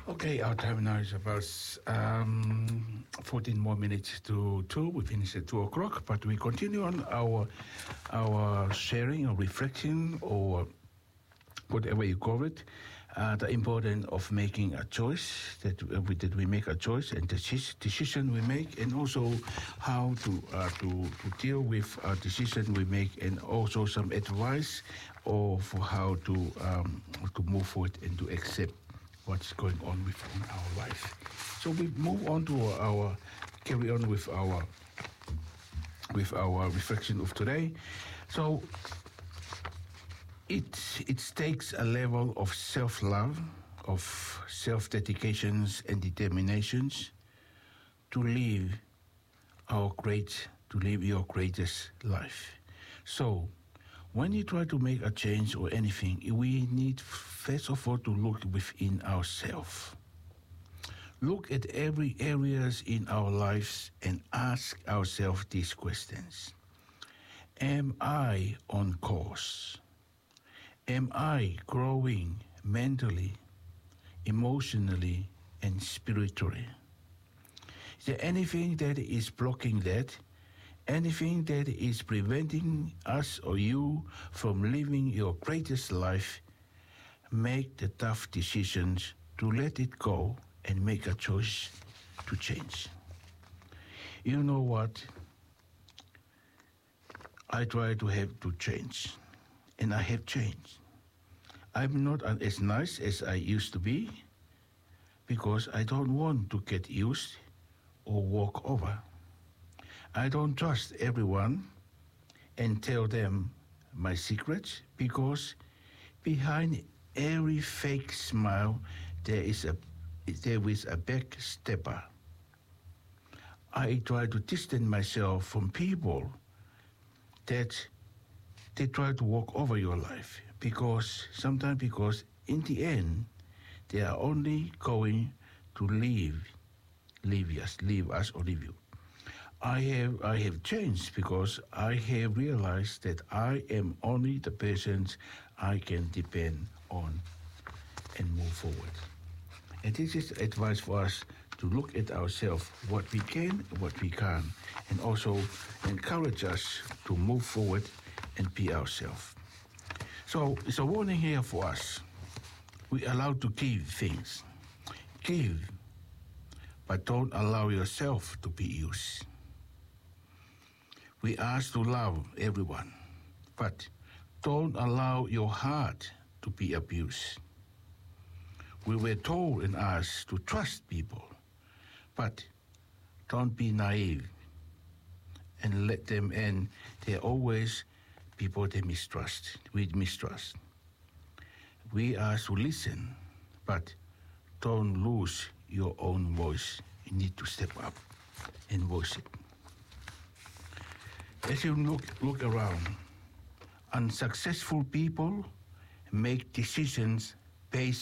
Okay, our time now is about 14 more minutes to 2. We finish at 2 o'clock, but we continue on our sharing or reflection or whatever you call it, the importance of making a choice, that we make a choice and the decision we make, and also how to deal with a decision we make, and also some advice of how to move forward and to accept what's going on within our life. So we move on to carry on with our reflection of today. So it takes a level of self-love, of self-dedications and determinations to live your greatest life. So when you try to make a change or anything, we need first of all to look within ourselves. Look at every areas in our lives and ask ourselves these questions. Am I on course? Am I growing mentally, emotionally, and spiritually? Is there anything that is blocking that? Anything that is preventing us or you from living your greatest life? Make the tough decisions to let it go and make a choice to change. You know what? I try to have to change, and I have changed. I'm not as nice as I used to be because I don't want to get used or walk over. I don't trust everyone and tell them my secrets because behind every fake smile there is a backstepper. I try to distance myself from people that they try to walk over your life because in the end they are only going to leave us or leave you. I have changed because I have realized that I am only the person I can depend on and move forward. And this is advice for us to look at ourselves, what we can, what we can't, and also encourage us to move forward and be ourselves. So it's a warning here for us. We are allowed to give things. Give, but don't allow yourself to be used. We ask to love everyone, but don't allow your heart to be abused. We were told and asked to trust people, but don't be naive and let them in. There are always people they mistrust. We mistrust. We ask to listen, but don't lose your own voice. You need to step up and voice it. As you look around, unsuccessful people make decisions based